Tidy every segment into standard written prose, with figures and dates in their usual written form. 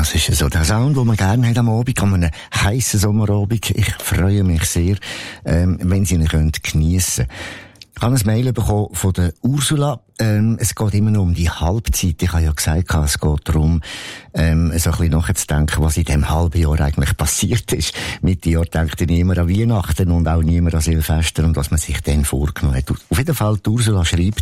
Das ist so der Sound, den man gerne hat am Abend, an einem heissen Sommerabend. Ich freue mich sehr, wenn Sie ihn geniessen können. Ich habe ein Mail bekommen von der Ursula. Es geht immer noch um die Halbzeit. Ich habe ja gesagt, es geht darum, so ein bisschen nachzudenken, was in diesem halben Jahr eigentlich passiert ist. Mitte Jahr denkt niemand an Weihnachten und auch niemand an Silvester und was man sich dann vorgenommen hat. Auf jeden Fall, die Ursula schreibt,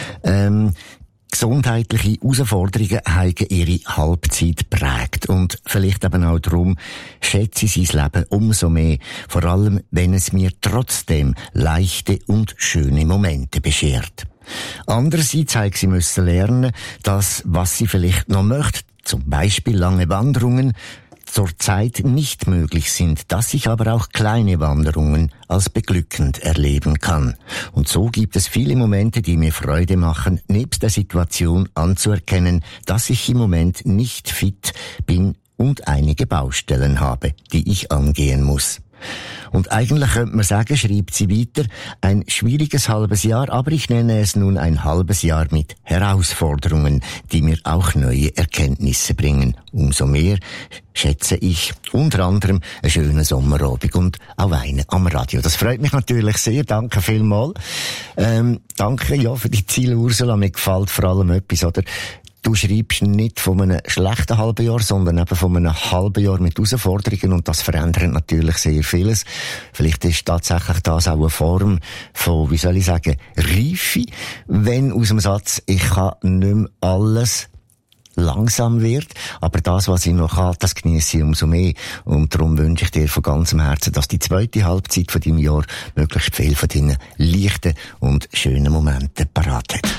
gesundheitliche Herausforderungen haben ihre Halbzeit geprägt. Und vielleicht eben auch darum schätze ich sein Leben umso mehr. Vor allem, wenn es mir trotzdem leichte und schöne Momente beschert. Andererseits haben sie müssen lernen, dass, was sie vielleicht noch möchte, zum Beispiel lange Wanderungen, zurzeit nicht möglich sind, dass ich aber auch kleine Wanderungen als beglückend erleben kann. Und so gibt es viele Momente, die mir Freude machen, nebst der Situation anzuerkennen, dass ich im Moment nicht fit bin und einige Baustellen habe, die ich angehen muss. Und eigentlich könnte man sagen, schreibt sie weiter, ein schwieriges halbes Jahr, aber ich nenne es nun ein halbes Jahr mit Herausforderungen, die mir auch neue Erkenntnisse bringen. Umso mehr schätze ich unter anderem einen schönen Sommerabend und auch einen am Radio. Das freut mich natürlich sehr. Danke vielmals. Danke, ja, für die Ziele, Ursula. Mir gefällt vor allem etwas, oder? Du schreibst nicht von einem schlechten halben Jahr, sondern eben von einem halben Jahr mit Herausforderungen und das verändert natürlich sehr vieles. Vielleicht ist tatsächlich das auch eine Form von, wie soll ich sagen, Reife, wenn aus dem Satz, ich kann nicht mehr alles langsam wird, aber das, was ich noch kann, das genieße ich umso mehr. Und darum wünsche ich dir von ganzem Herzen, dass die zweite Halbzeit von deinem Jahr möglichst viel von deinen leichten und schönen Momenten parat hat.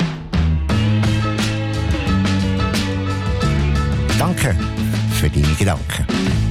Danke für deine Gedanken.